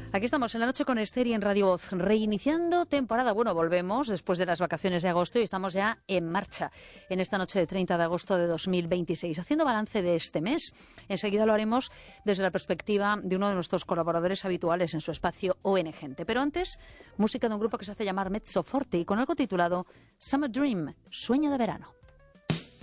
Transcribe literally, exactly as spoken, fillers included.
Aquí estamos en la noche con Esther y en Radio Voz, reiniciando temporada. Bueno, volvemos después de las vacaciones de agosto y estamos ya en marcha en esta noche de treinta de agosto de dos mil veintiséis, haciendo balance de este mes. Enseguida lo haremos desde la perspectiva de uno de nuestros colaboradores habituales en su espacio O N Gente. Pero antes, música de un grupo que se hace llamar Mezzo Forte y con algo titulado Summer Dream, Sueño de Verano.